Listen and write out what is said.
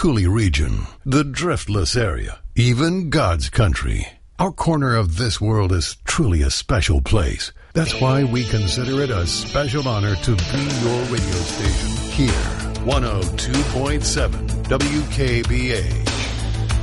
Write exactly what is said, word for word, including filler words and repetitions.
Coulee region, the Driftless area, even God's country. Our corner of this world is truly a special place. That's why we consider it a special honor to be your radio station here. one oh two point seven W K B A.